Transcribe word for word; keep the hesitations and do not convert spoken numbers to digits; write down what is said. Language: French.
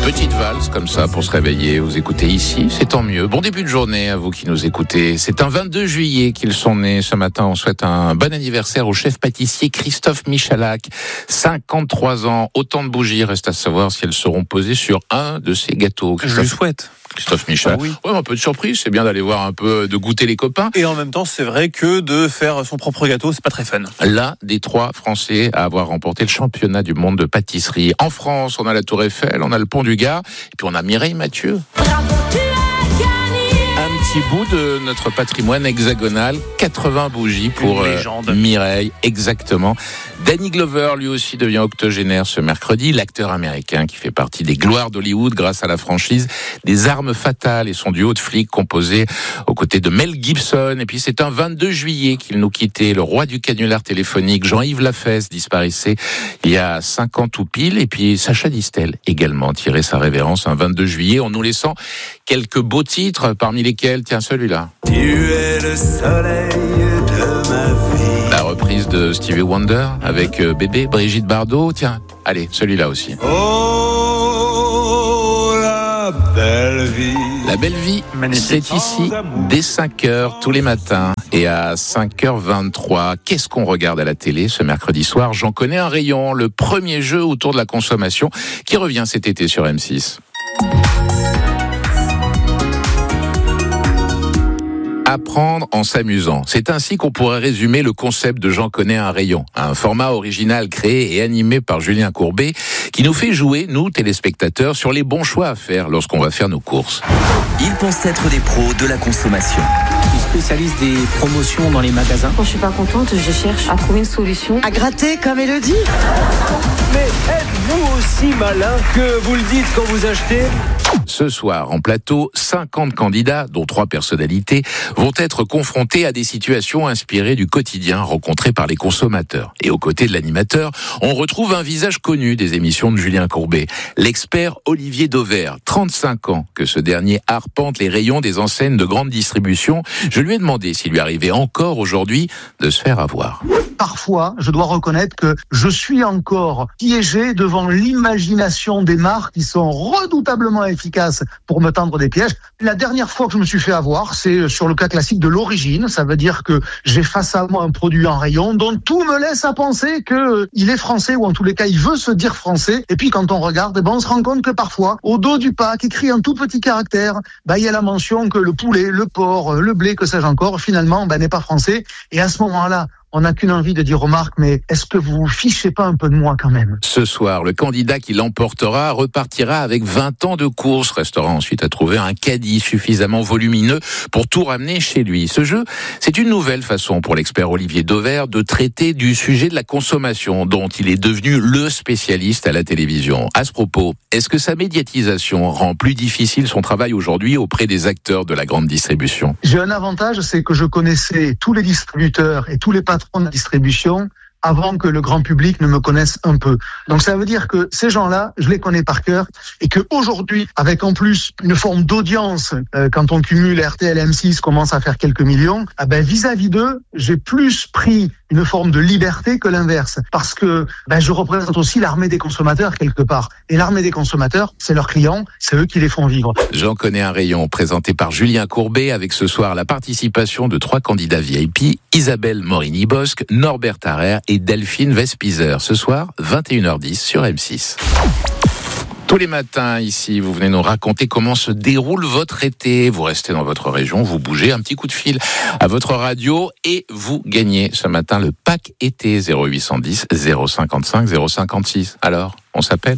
petite valse comme ça pour se réveiller. Vous écoutez ici, c'est tant mieux. Bon début de journée à vous qui nous écoutez. C'est un vingt-deux juillet qu'ils sont nés. Ce matin, on souhaite un bon anniversaire au chef pâtissier Christophe Michalak. cinquante-trois ans. Autant de bougies. Reste à savoir si elles seront posées sur un de ces gâteaux. Je le souhaite. Christophe Michalak. Ah oui. Ouais, un peu de surprise. C'est bien d'aller voir un peu, de goûter les copains. Et en même temps, c'est vrai que de faire son propre gâteau, c'est pas très fun. L'un des trois Français à avoir remporté le championnat du monde de pâtisserie. En France, on a la Tour Eiffel, on a le Pont du Gard, et puis on a Mireille Mathieu. Bravo, tu as gagné. Un petit bout de notre patrimoine hexagonal, quatre-vingts bougies pour euh, Mireille, exactement. Danny Glover, lui aussi, devient octogénaire ce mercredi. L'acteur américain qui fait partie des gloires d'Hollywood grâce à la franchise des Armes Fatales et son duo de flics composé aux côtés de Mel Gibson. Et puis c'est un vingt-deux juillet qu'il nous quittait. Le roi du canular téléphonique, Jean-Yves Lafesse, disparaissait il y a cinquante ou pile. Et puis Sacha Distel également tirait sa révérence un vingt-deux juillet en nous laissant quelques beaux titres, parmi lesquels, tiens, celui-là. Tu es le soleil de ma vie. La reprise de Stevie Wonder avec Bébé, Brigitte Bardot. Tiens, allez, celui-là aussi. Oh, la belle vie. La belle vie, Magnifique. c'est ici dès cinq heures tous les matins et à cinq heures vingt-trois. Qu'est-ce qu'on regarde à la télé ce mercredi soir? J'en connais un rayon, le premier jeu autour de la consommation qui revient cet été sur M six. Apprendre en s'amusant. C'est ainsi qu'on pourrait résumer le concept de J'en connais un rayon. Un format original créé et animé par Julien Courbet qui nous fait jouer, nous, téléspectateurs, sur les bons choix à faire lorsqu'on va faire nos courses. Ils pensent être des pros de la consommation. Ils spécialisent des promotions dans les magasins. Quand je suis pas contente, je cherche à trouver une solution. À gratter comme Élodie. Mais êtes-vous aussi malin que vous le dites quand vous achetez ? Ce soir, en plateau, cinquante candidats, dont trois personnalités, vont être confrontés à des situations inspirées du quotidien rencontré par les consommateurs. Et aux côtés de l'animateur, on retrouve un visage connu des émissions de Julien Courbet, l'expert Olivier Dauvert, trente-cinq ans, que ce dernier arpente les rayons des enseignes de grande distribution. Je lui ai demandé s'il lui arrivait encore aujourd'hui de se faire avoir. Parfois, je dois reconnaître que je suis encore piégé devant l'imagination des marques qui sont redoutablement efficaces pour me tendre des pièges. La dernière fois que je me suis fait avoir, c'est sur le cas classique de l'origine. Ça veut dire que j'ai face à moi un produit en rayon dont tout me laisse à penser qu'il est français, ou en tous les cas, il veut se dire français. Et puis quand on regarde, eh ben, on se rend compte que parfois, au dos du pack, écrit en tout petit caractère, ben, il y a la mention que le poulet, le porc, le blé, que sais-je encore, finalement, ben, n'est pas français. Et à ce moment-là, on n'a qu'une envie de dire aux marques, mais est-ce que vous vous fichez pas un peu de moi quand même? Ce soir, le candidat qui l'emportera repartira avec vingt ans de course. Restera ensuite à trouver un caddie suffisamment volumineux pour tout ramener chez lui. Ce jeu, c'est une nouvelle façon pour l'expert Olivier Dauvert de traiter du sujet de la consommation dont il est devenu le spécialiste à la télévision. À ce propos, est-ce que sa médiatisation rend plus difficile son travail aujourd'hui auprès des acteurs de la grande distribution? J'ai un avantage, c'est que je connaissais tous les distributeurs et tous les patrons de distribution avant que le grand public ne me connaisse un peu. Donc ça veut dire que ces gens-là, je les connais par cœur et que aujourd'hui, avec en plus une forme d'audience, euh, quand on cumule R T L, M six commence à faire quelques millions, ah ben vis-à-vis d'eux, j'ai plus pris une forme de liberté que l'inverse, parce que ben je représente aussi l'armée des consommateurs quelque part. Et l'armée des consommateurs, c'est leurs clients, c'est eux qui les font vivre. J'en connais un rayon, présenté par Julien Courbet, avec ce soir la participation de trois candidats V I P, Isabelle Morini-Bosque, Norbert Tarrer et Delphine Vespizer. Ce soir, vingt et une heures dix sur M six. Tous les matins, ici, vous venez nous raconter comment se déroule votre été. Vous restez dans votre région, vous bougez, un petit coup de fil à votre radio et vous gagnez ce matin le pack été zéro huit cent dix zéro cinquante-cinq zéro cinquante-six. Alors, on s'appelle ?